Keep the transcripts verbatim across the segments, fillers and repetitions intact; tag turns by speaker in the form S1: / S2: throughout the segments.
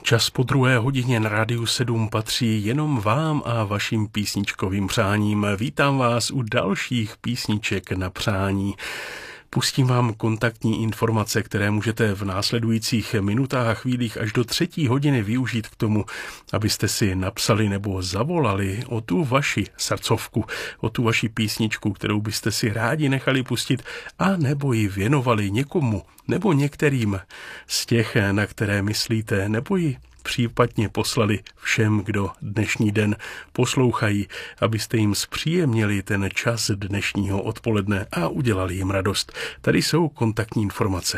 S1: Čas po druhé hodině na Rádiu sedm patří jenom vám a vašim písničkovým přáním. Vítám vás u dalších písniček na přání. Pustím vám kontaktní informace, které můžete v následujících minutách a chvílích až do třetí hodiny využít k tomu, abyste si napsali nebo zavolali o tu vaši srdcovku, o tu vaši písničku, kterou byste si rádi nechali pustit, a nebo ji věnovali někomu nebo některým z těch, na které myslíte, nebo ji případně poslali všem, kdo dnešní den poslouchají, abyste jim zpříjemnili ten čas dnešního odpoledne a udělali jim radost. Tady jsou kontaktní informace.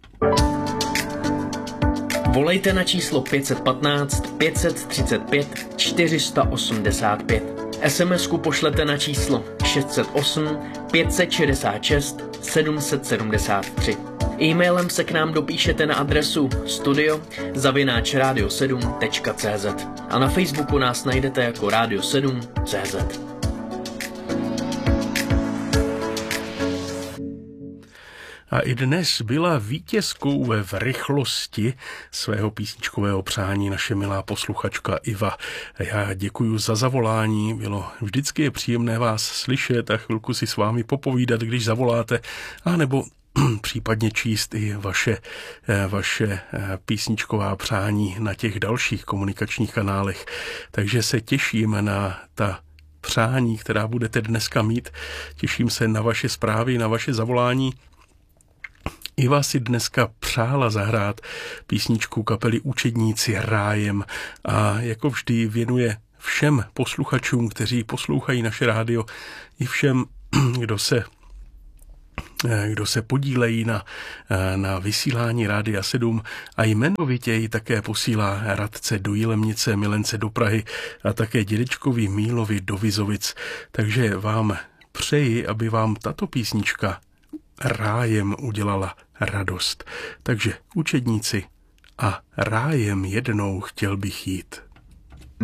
S2: Volejte na číslo pět jedna pět, pět tři pět, čtyři osm pět. es em esku pošlete na číslo šest set osm, pět set šedesát šest, sedm set sedmdesát tři. E-mailem se k nám dopíšete na adresu studio zavináč radio sedm tečka cé zet a na Facebooku nás najdete jako Radio sedm tečka cé zet.
S1: A i dnes byla vítězkou v rychlosti svého písničkového přání naše milá posluchačka Iva. Já děkuji za zavolání, bylo vždycky je příjemné vás slyšet a chvilku si s vámi popovídat, když zavoláte, anebo případně číst i vaše, vaše písničková přání na těch dalších komunikačních kanálech. Takže se těším na ta přání, která budete dneska mít. Těším se na vaše zprávy, na vaše zavolání. Iva si dneska přála zahrát písničku kapely Učedníci Rájem a jako vždy věnuje všem posluchačům, kteří poslouchají naše rádio, i všem, kdo se kdo se podílejí na, na vysílání Rádia sedm, a jmenovitě ji také posílá Radce do Jilemnice, Milence do Prahy a také dědečkovi Mílovi do Vizovic. Takže vám přeji, aby vám tato písnička Rájem udělala radost. Takže Učedníci a Rájem jednou chtěl bych jít.